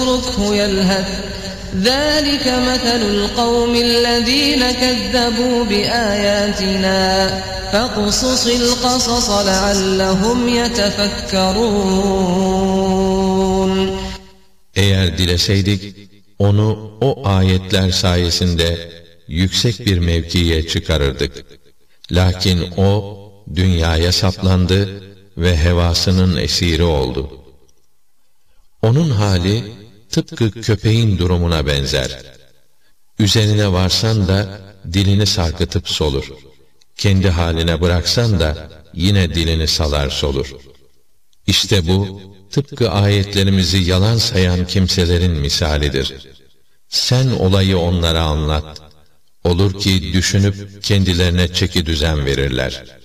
فاتركه يلهث ذلك مثل القوم الذين كذبوا بآياتنا فاقصص القصص لعلهم يتفكرون. Eğer dileseydik onu o ayetler sayesinde yüksek bir mevkiye çıkarırdık. Lakin o dünyaya saplandı ve hevasının esiri oldu. Onun hali tıpkı köpeğin durumuna benzer. Üzerine varsan da dilini sarkıtıp solur. Kendi haline bıraksan da yine dilini salar solur. İşte bu tıpkı ayetlerimizi yalan sayan kimselerin misalidir. Sen olayı onlara anlat. Olur ki düşünüp kendilerine çekidüzen verirler.